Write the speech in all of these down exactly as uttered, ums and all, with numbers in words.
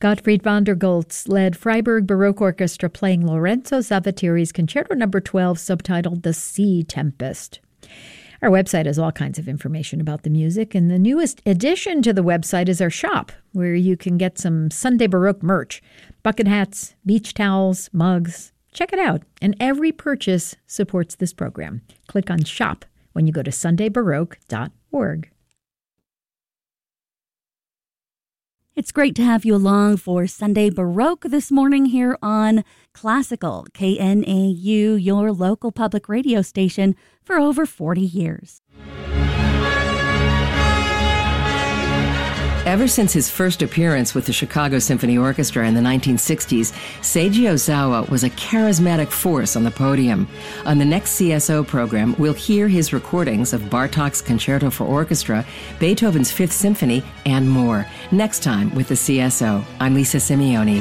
Gottfried von der Goltz led Freiburg Baroque Orchestra playing Lorenzo Zavattieri's Concerto Number twelve, subtitled The Sea Tempest. Our website has all kinds of information about the music, and the newest addition to the website is our shop, where you can get some Sunday Baroque merch, bucket hats, beach towels, mugs. Check it out, and every purchase supports this program. Click on Shop when you go to sunday baroque dot org. It's great to have you along for Sunday Baroque this morning here on Classical K N A U, your local public radio station for over forty years. Ever since his first appearance with the Chicago Symphony Orchestra in the nineteen sixties, Seiji Ozawa was a charismatic force on the podium. On the next C S O program, we'll hear his recordings of Bartók's Concerto for Orchestra, Beethoven's Fifth Symphony, and more. Next time with the C S O. I'm Lisa Simeone.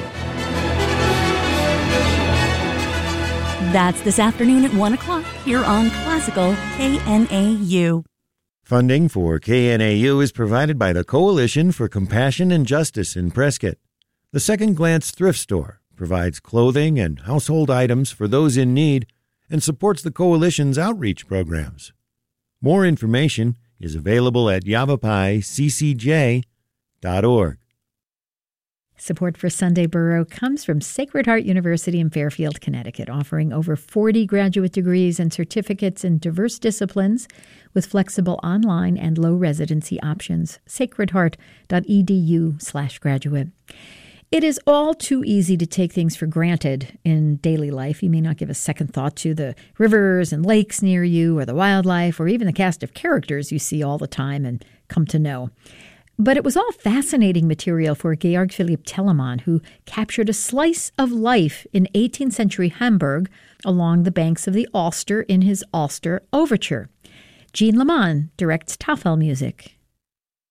That's this afternoon at one o'clock here on Classical K N A U. Funding for K N A U is provided by the Coalition for Compassion and Justice in Prescott. The Second Glance Thrift Store provides clothing and household items for those in need and supports the Coalition's outreach programs. More information is available at yavapai c c j dot org. Support for Sunday Baroque comes from Sacred Heart University in Fairfield, Connecticut, offering over forty graduate degrees and certificates in diverse disciplines with flexible online and low residency options. sacred heart dot e d u slash graduate. It is all too easy to take things for granted in daily life. You may not give a second thought to the rivers and lakes near you, or the wildlife, or even the cast of characters you see all the time and come to know. But it was all fascinating material for Georg Philipp Telemann, who captured a slice of life in eighteenth century Hamburg along the banks of the Alster in his Alster Overture. Jean Leman directs Tafelmusik.